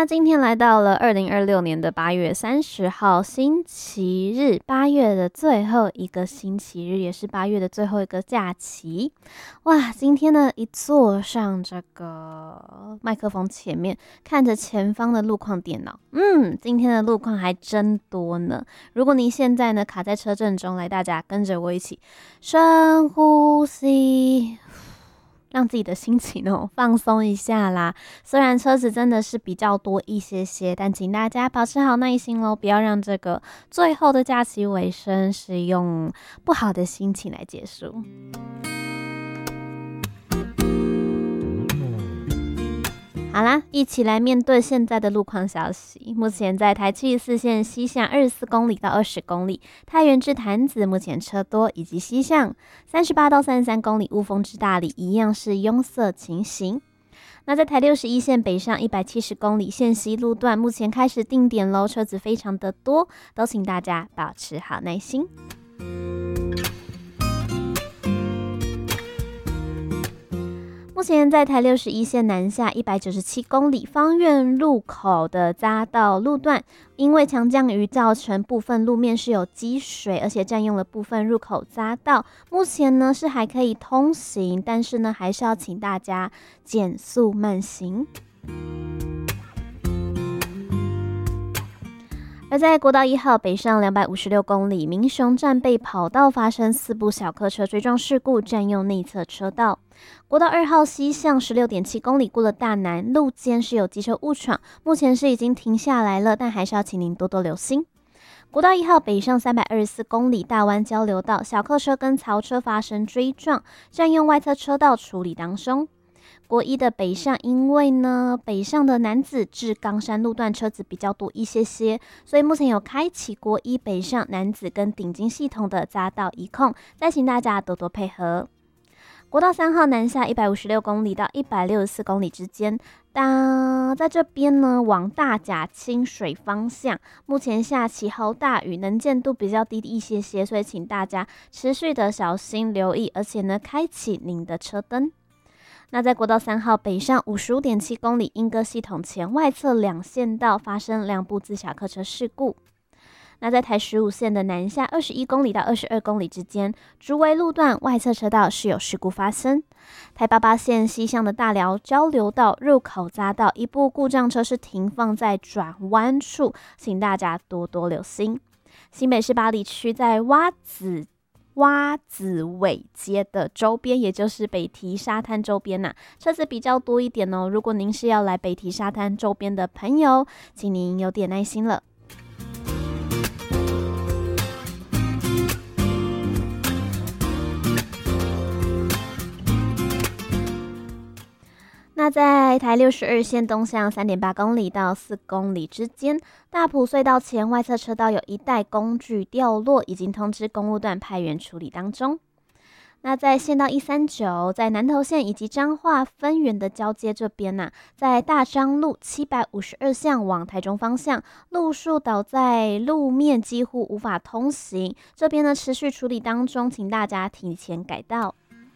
啦，今天来到了2026年的8月30号星期日，8月的最后一个星期日，也是8月的最后一个假期。哇，今天呢一坐上这个麦克风前面，看着前方的路况电脑，今天的路况还真多呢。如果您现在呢卡在车阵中，来大家跟着我一起深呼吸，让自己的心情放松一下啦。虽然车子真的是比较多一些，但请大家保持好耐心咯，不要让这个最后的假期尾声是用不好的心情来结束。好啦，一起来面对现在的路况消息。目前在台74线西向24公里到20公里，太原至潭子目前车多，以及西向38到33公里雾峰至大里一样是拥塞情形。那在台61线北上170公里线西路段，目前开始定点咯，车子非常的多，都请大家保持好耐心。目前在台61线南下197公里芳苑路口的匝道路段，因为强降雨造成部分路面是有积水，而且占用了部分入口匝道。目前呢是还可以通行，但是呢还是要请大家减速慢行。而在国道1号北上256公里，民雄站被跑道发生4部小客车追撞事故，占用内侧车道。国道2号西向16.7公里过了大南，路肩是有机车误闯，目前是已经停下来了，但还是要请您多多留心。国道1号北上324公里，大湾交流道小客车跟槽车发生追撞，占用外侧车道处理当中。国一的北上，因为呢北上的楠梓至冈山路段车子比较多一些，所以目前有开启国一北上楠梓跟顶金系统的匝道一控，再请大家多多配合。国道3号南下156公里到164公里之间，在这边呢往大甲清水方向，目前下起好大雨，能见度比较低一些，所以请大家持续的小心留意，而且呢开启您的车灯。那在国道3号北上55.7公里，莺歌系统前外侧2线道发生2部自小客车事故。那在台15线的南下21公里到22公里之间，竹围路段外侧车道是有事故发生。台88线西向的大寮交流道入口匝道一部故障车是停放在转弯处，请大家多多留心。新北市八里区在洼子尾街的周边，也就是北堤沙滩周边车子比较多一点哦。如果您是要来北堤沙滩周边的朋友，请您有点耐心了。那在台62线东向3.8公里到4公里之间，大埔隧道前外侧车道有一带工具掉落，已经通知公务段派员处理当中。那在县道139，在南投县以及彰化分园的交接这边在大彰路752巷往台中方向，路树倒在路面几乎无法通行，这边呢持续处理当中，请大家提前改道。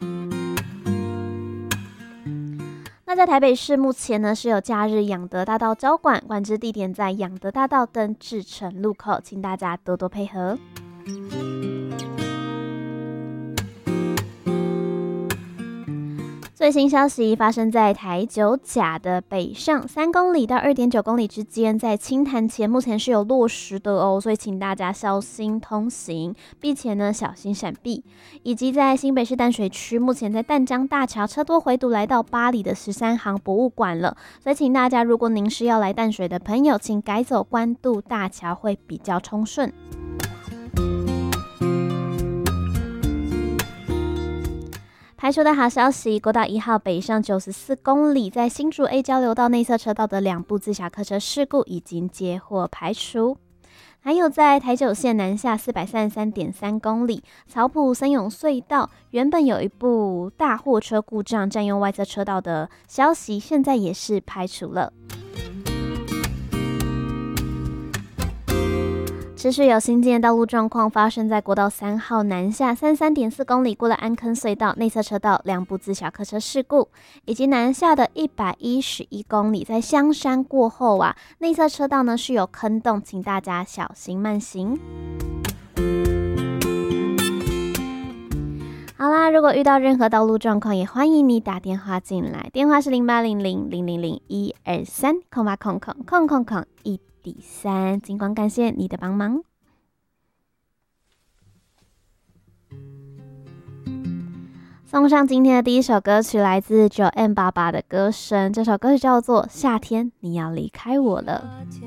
那在台北市目前呢是有假日仰德大道交管，管制地点在仰德大道跟志诚路口，请大家多多配合。最新消息发生在台九甲的北上3公里到2.9公里之间，在清潭前目前是有落石的哦，所以请大家小心通行，并且呢小心闪避。以及在新北市淡水区，目前在淡江大桥车多回堵来到八里的13行博物馆了，所以请大家如果您是要来淡水的朋友，请改走关渡大桥会比较通顺。排除的好消息，国道1号北上94公里，在新竹 A 交流道内侧车道的2部自小客车事故已经接获排除。还有在台九线南下433.3公里，草埔森永隧道原本有一部大货车故障占用外侧车道的消息，现在也是排除了。 持续有新建道路状况发生在国道3号南下33.4公里过了安坑隧道内侧车道2部自小客车事故，以及南下的111公里在香山过后内侧车道呢是有坑洞，请大家小心慢行。好啦，如果遇到任何道路状况，也欢迎你打电话进来，电话是0800000123空8空空空空空1底3，尽管感谢你的帮忙。送上今天的第一首歌曲，来自9M88的歌声，这首歌曲叫做《夏天你要离开我了》。